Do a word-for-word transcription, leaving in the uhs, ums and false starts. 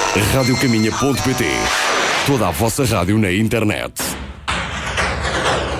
rádio caminha ponto pt. Toda a vossa rádio na internet.